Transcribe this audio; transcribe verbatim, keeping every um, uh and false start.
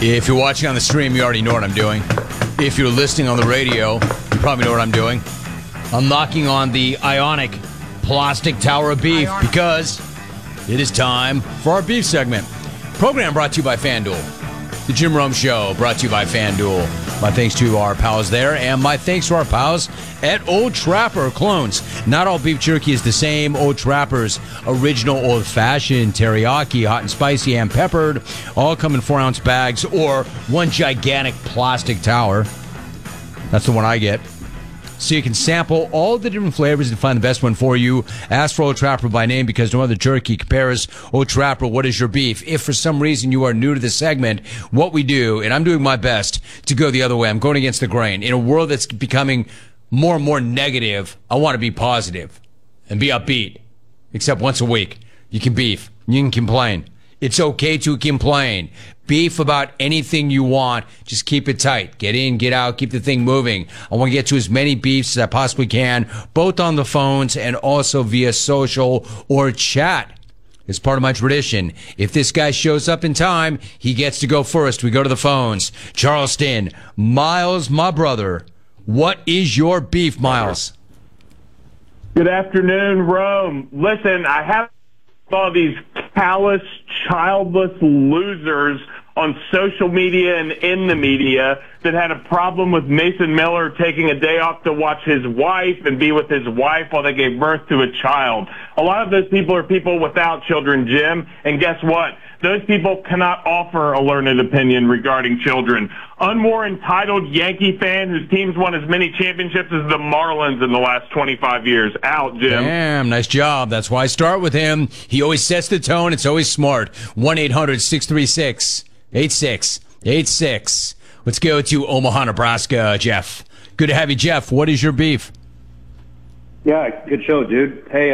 If you're watching on the stream, you already know what I'm doing. If you're listening on the radio, you probably know what I'm doing. I'm knocking on the Ionic plastic tower of beef Ionic. Because it is time for our beef segment. Program brought to you by FanDuel. The Jim Rome Show brought to you by FanDuel. My thanks to our pals there, and my thanks to our pals at Old Trapper Clones. Not all beef jerky is the same. Old Trapper's original old-fashioned, teriyaki, hot and spicy, and peppered, all come in four-ounce bags or one gigantic plastic tower. That's the one I get. So you can sample all the different flavors and find the best one for you. Ask for Old Trapper by name because no other jerky compares. Old Trapper, what is your beef? If for some reason you are new to this segment, what we do, and I'm doing my best to go the other way, I'm going against the grain. In a world that's becoming more and more negative, I want to be positive and be upbeat. Except once a week, you can beef. You can complain. It's okay to complain. Beef about anything you want. Just keep it tight. Get in, get out, keep the thing moving. I want to get to as many beefs as I possibly can, both on the phones and also via social or chat. It's part of my tradition. If this guy shows up in time, he gets to go first. We go to the phones. Charleston, Miles, my brother. What is your beef, Miles? Good afternoon, Rome. Listen, I have all these callous, childless losers on social media and in the media that had a problem with Mason Miller taking a day off to watch his wife and be with his wife while they gave birth to a child. A lot of those people are people without children, Jim, and guess what? Those people cannot offer a learned opinion regarding children. Un more entitled Yankee fan whose team's won as many championships as the Marlins in the last twenty-five years. Out, Jim. Damn, nice job. That's why I start with him. He always sets the tone. It's always smart. one eight hundred six three six eight six eight six. Let's go to Omaha, Nebraska, Jeff. Good to have you, Jeff. What is your beef? Yeah, good show, dude. Hey,